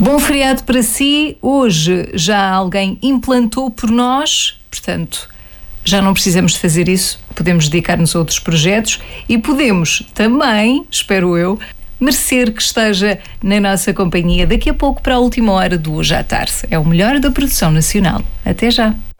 Bom feriado para si. Hoje já alguém implantou por nós, portanto, já não precisamos de fazer isso. Podemos dedicar-nos a outros projetos e podemos também, espero eu, merecer que esteja na nossa companhia daqui a pouco para a última hora do Hoje à Tarde. É o melhor da produção nacional. Até já!